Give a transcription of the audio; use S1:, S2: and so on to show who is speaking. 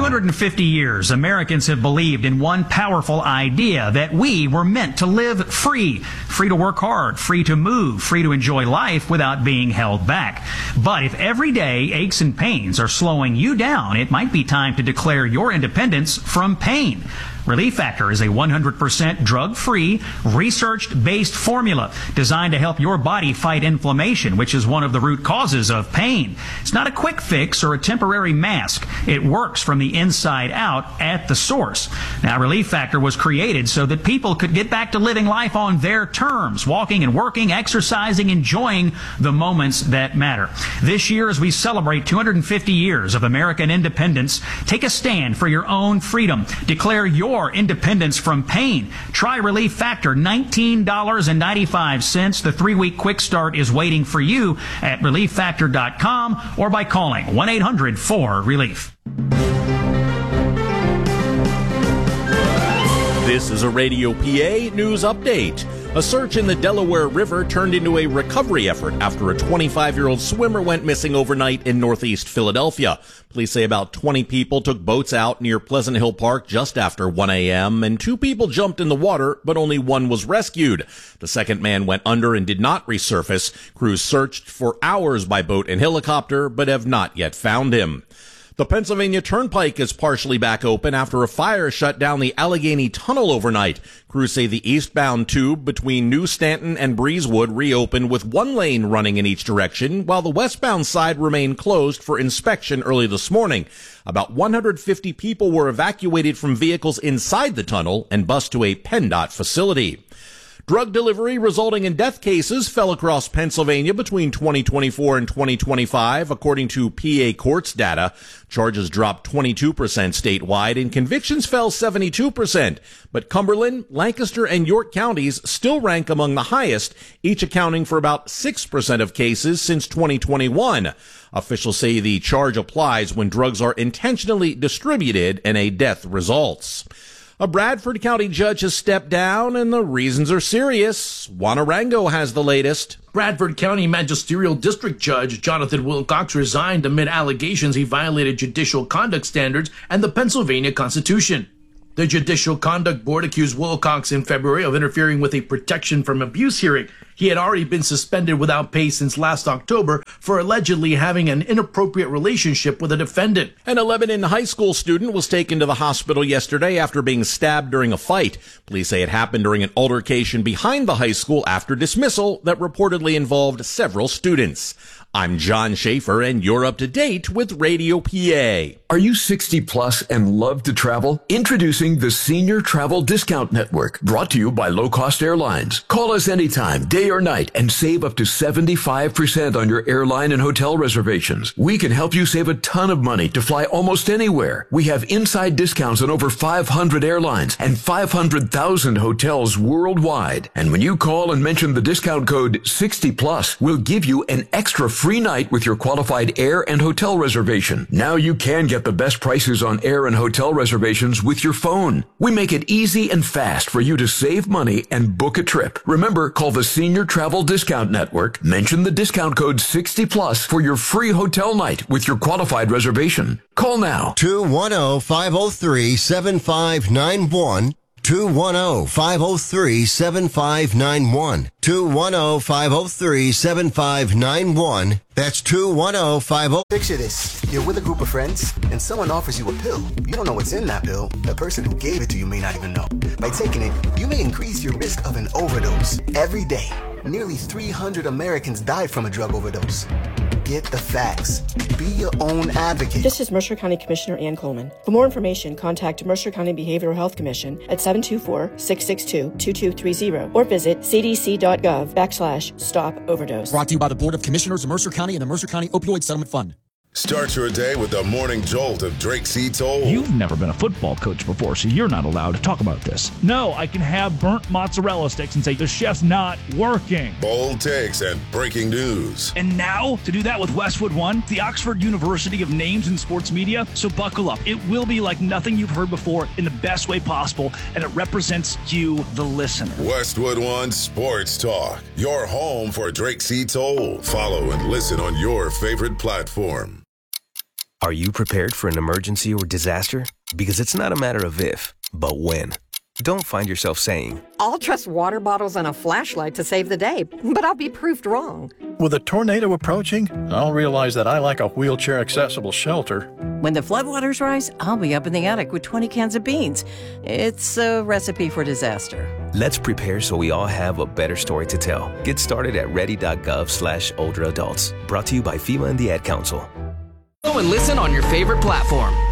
S1: 250 years, Americans have believed in one powerful idea, that we were meant to live free. Free to work hard, free to move, free to enjoy life without being held back. But if everyday aches and pains are slowing you down, it might be time to declare your independence from pain. Relief Factor is a 100% drug-free, research-based formula designed to help your body fight inflammation, which is one of the root causes of pain. It's not a quick fix or a temporary mask. It works from the inside out at the source. Now, Relief Factor was created so that people could get back to living life on their terms, walking and working, exercising, enjoying the moments that matter. This year, as we celebrate 250 years of American independence, take a stand for your own freedom. Declare your independence from pain. Try Relief Factor, $19.95. The 3-week quick start is waiting for you at ReliefFactor.com or by calling 1-800-4RELIEF.
S2: This is a Radio PA news update. A search in the Delaware River turned into a recovery effort after a 25-year-old swimmer went missing overnight in northeast Philadelphia. Police say about 20 people took boats out near Pleasant Hill Park just after 1 a.m., and 2 people jumped in the water, but only 1 was rescued. The second man went under and did not resurface. Crews searched for hours by boat and helicopter, but have not yet found him. The Pennsylvania Turnpike is partially back open after a fire shut down the Allegheny Tunnel overnight. Crews say the eastbound tube between New Stanton and Breezewood reopened with 1 lane running in each direction, while the westbound side remained closed for inspection early this morning. About 150 people were evacuated from vehicles inside the tunnel and bused to a PennDOT facility. Drug delivery resulting in death cases fell across Pennsylvania between 2024 and 2025, according to PA courts data. Charges dropped 22% statewide and convictions fell 72%. But Cumberland, Lancaster, and York counties still rank among the highest, each accounting for about 6% of cases since 2021. Officials say the charge applies when drugs are intentionally distributed and a death results. A Bradford County judge has stepped down, and the reasons are serious. Juan Arango has the latest.
S3: Bradford County Magisterial District Judge Jonathan Wilcox resigned amid allegations he violated judicial conduct standards and the Pennsylvania Constitution. The Judicial Conduct Board accused Wilcox in February of interfering with a protection from abuse hearing. He had already been suspended without pay since last October for allegedly having an inappropriate relationship with a defendant.
S2: An Lebanon high school student was taken to the hospital yesterday after being stabbed during a fight. Police say it happened during an altercation behind the high school after dismissal that reportedly involved several students. I'm John Schaefer, and you're up to date with Radio PA.
S4: Are you 60 plus and love to travel? Introducing the Senior Travel Discount Network, brought to you by Low Cost Airlines. Call us anytime, day or night, and save up to 75% on your airline and hotel reservations. We can help you save a ton of money to fly almost anywhere. We have inside discounts on over 500 airlines and 500,000 hotels worldwide. And when you call and mention the discount code 60 plus, we'll give you an extra free night with your qualified air and hotel reservation. Now you can get the best prices on air and hotel reservations with your phone. We make it easy and fast for you to save money and book a trip. Remember, call the Senior Travel Discount Network, mention the discount code 60 plus for your free hotel night with your qualified reservation. Call now.
S5: 210-503-7591. 210-503-7591. 210-503-7591. That's 210-50.
S6: Picture this. You're with a group of friends, and someone offers you a pill. You don't know what's in that pill. The person who gave it to you may not even know. By taking it, you may increase your risk of an overdose. Every day, nearly 300 Americans died from a drug overdose. Get the facts. Be your own advocate.
S7: This is Mercer County Commissioner Ann Coleman. For more information, contact Mercer County Behavioral Health Commission at 724-662-2230 or visit cdc.gov/stop overdose.
S8: Brought to you by the Board of Commissioners of Mercer County and the Mercer County Opioid Settlement Fund.
S9: Start your day with the morning jolt of Drake C. Toll.
S10: You've never been a football coach before, so you're not allowed to talk about this. No, I can have burnt mozzarella sticks and say the chef's not working.
S9: Bold takes and breaking news.
S10: And now, to do that with Westwood One, the Oxford University of Names in Sports Media. So buckle up. It will be like nothing you've heard before in the best way possible, and it represents you, the listener.
S9: Westwood One Sports Talk, your home for Drake C. Toll. Follow and listen on your favorite platform.
S11: Are you prepared for an emergency or disaster? Because it's not a matter of if, but when. Don't find yourself saying,
S12: I'll trust water bottles and a flashlight to save the day, but I'll be proved wrong.
S13: With a tornado approaching, I'll realize that I lack a wheelchair-accessible shelter.
S14: When the floodwaters rise, I'll be up in the attic with 20 cans of beans. It's a recipe for disaster.
S11: Let's prepare so we all have a better story to tell. Get started at ready.gov/older adults. Brought to you by FEMA and the Ad Council.
S15: Go and listen on your favorite platform.